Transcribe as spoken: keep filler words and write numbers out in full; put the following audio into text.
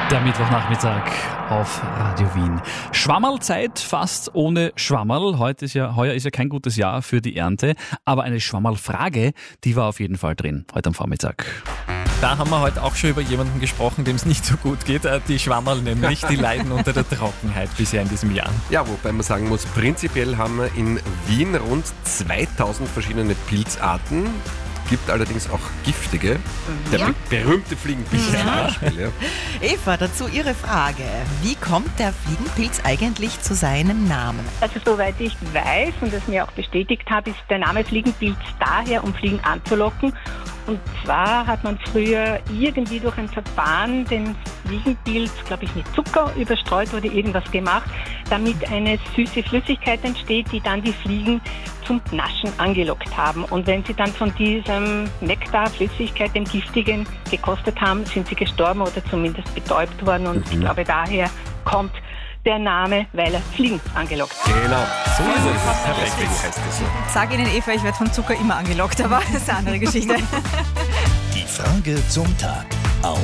Der Mittwochnachmittag auf Radio Wien. Schwammerlzeit fast ohne Schwammerl. Heute ist ja, heuer ist ja kein gutes Jahr für die Ernte, aber eine Schwammerlfrage, die war auf jeden Fall drin, heute am Vormittag. Da haben wir heute auch schon über jemanden gesprochen, dem es nicht so gut geht. Die Schwammerl nämlich, die leiden unter der Trockenheit bisher in diesem Jahr. Ja, wobei man sagen muss, prinzipiell haben wir in Wien rund zweitausend verschiedene Pilzarten. Gibt allerdings auch giftige. Der Ja. be- berühmte Fliegenpilz zum Beispiel. Ja. Eva, dazu Ihre Frage. Wie kommt der Fliegenpilz eigentlich zu seinem Namen? Also soweit ich weiß und es mir auch bestätigt habe, ist der Name Fliegenpilz daher, um Fliegen anzulocken. Und zwar hat man früher irgendwie durch ein Verfahren den Fliegenpilz, glaube ich, mit Zucker überstreut oder irgendwas gemacht, damit eine süße Flüssigkeit entsteht, die dann die Fliegen zum Naschen angelockt haben. Und wenn sie dann von diesem Nektar, Flüssigkeit, dem Giftigen gekostet haben, sind sie gestorben oder zumindest betäubt worden. Und ich glaube, daher kommt der Name, weil er Fliegen angelockt hat. Genau, so ist es. Perfekt. Deswegen heißt es so. Sag Ihnen, Eva, ich werde von Zucker immer angelockt, aber das ist eine andere Geschichte. Die Frage zum Tag.